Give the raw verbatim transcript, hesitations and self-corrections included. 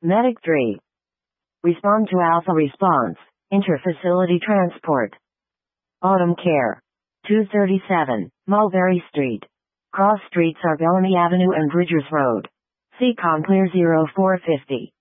Medic three. Respond to Alpha Response. Interfacility Transport. Autumn Care. two thirty-seven, Mulberry Street. Cross streets are Bellamy Avenue and Bridgers Road. C COM Clear zero four fifty.